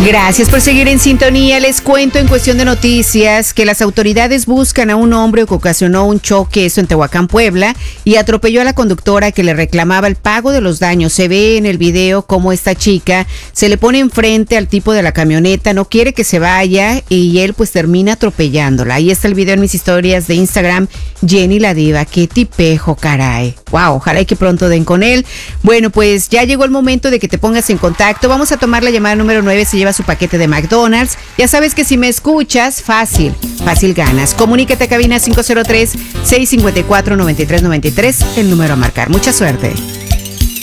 Gracias por seguir en sintonía. Les cuento en cuestión de noticias que las autoridades buscan a un hombre que ocasionó un choque, en Tehuacán, Puebla, y atropelló a la conductora que le reclamaba el pago de los daños. Se ve en el video cómo esta chica se le pone enfrente al tipo de la camioneta, no quiere que se vaya y él pues termina atropellándola. Ahí está el video en mis historias de Instagram, Jenny la Diva. Qué tipejo, caray. Wow, ojalá y que pronto den con él. Bueno, pues ya llegó el momento de que te pongas en contacto. Vamos a tomar la llamada número 9, se lleva su paquete de McDonald's. Ya sabes que si me escuchas, fácil ganas. Comunícate a cabina 503-654-9393, el número a marcar. Mucha suerte.